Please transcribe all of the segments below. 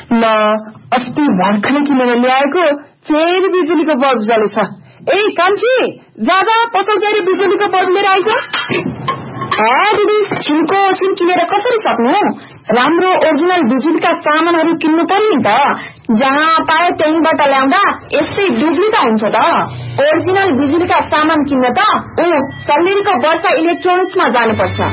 ल अस्ति भर्खरै किनेर ल्याएको फेरि बिजुलीको बल्ब जलेछ। ए कान्छी, जाँदा पसल गएर बिजुलीको बल्ब लिएर आइज। दिदी, छिनको सिम किनेर कसरी सक्नु? राम्रो ओरिजिनल बिजुलीका सामानहरू किन्नु पर्यो नि त। जहाँ पाए त्यहीँबाट ल्याउँदा यस्तै बिजुली त हुन्छ त। ओरिजिनल बिजुलीका सामान किन्न त सल्लेरीको वर्षा इलेक्ट्रोनिक्समा जानुपर्छ।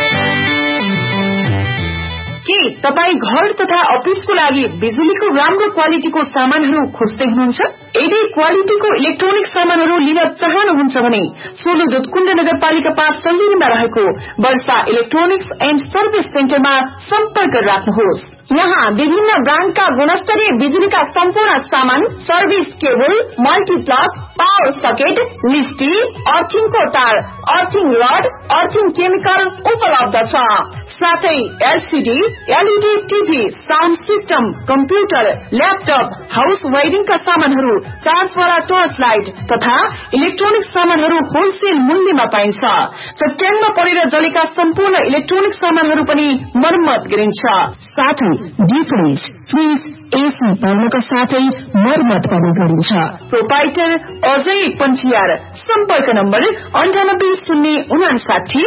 के तपाई घर तथा अफिसको लागि बिजुलीको राम्रो क्वालिटीको सामानहरू खोज्दै हुनुहुन्छ? यदि क्वालिटीको इलेक्ट्रोनिक सामानहरू लिन चाहनुहुन्छ भने सोलु दुधकुण्ड नगरपालिका 5 सल्लेरीमा रहेको वर्षा इलेक्ट्रोनिक्स एन्ड सर्भिस सेन्टरमा सम्पर्क राख्नुहोस्। यहाँ विभिन्न ब्रान्डका गुणस्तरीय बिजुलीका सम्पूर्ण सामान, service cable, multiplug, power socket, लिस्टी, अर्थिङको तार, अर्थिङ रड, अर्थिङ केमिकल उपलब्ध छ। साथै LCD, LED TV, sound system, computer, laptop, house वायरिङका सामानहरू, चार्जवाला टर्च लाइट तथा इलेक्ट्रोनिक सामानहरू होलसेल मूल्यमा पाइन्छ। चट्याङमा परेर जलेका सम्पूर्ण इलेक्ट्रोनिक सामानहरू पनि मर्मत गरिन्छ। साथै डीप फ्रिज, फ्रिज, एसी पाउनका साथै मर्मत पनि गरिन्छ। प्रोपाइटर अजय पञ्चियार। सम्पर्क नम्बर 980959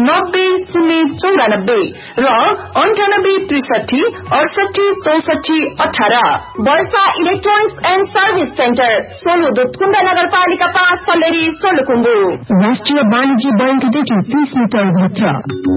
9094 र 9863 68 64 18। वर्षा electronics and service centre, Solu Dudhkund नगरपालिका 5 सल्लेरी सोलुखुम्बु। राष्ट्रिय वाणिज्य बैंकदेखि 30 मिटर भित्र।